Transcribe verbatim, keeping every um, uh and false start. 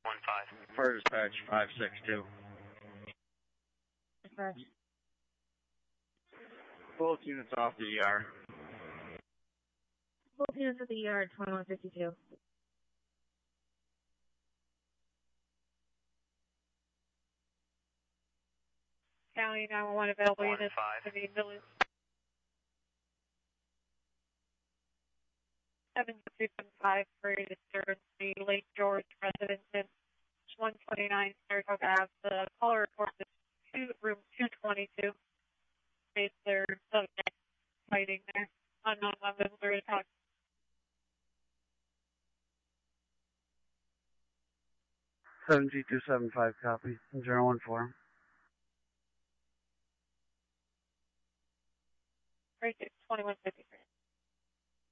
One five. For dispatch five six two. Dispatch. Both units off the E R. Both units at the E R, twenty-one fifty-two. County nine one one available One units five. to the village. seven two seven five for disturbance, the Lake George residence in one twenty-nine Saratoga Ave. The caller report is two, room two twenty-two. Is there subject fighting there? Unknown weapons, we're going to talk. seven G two seven five, copy. General one four. Right, it's twenty-one fifty-three.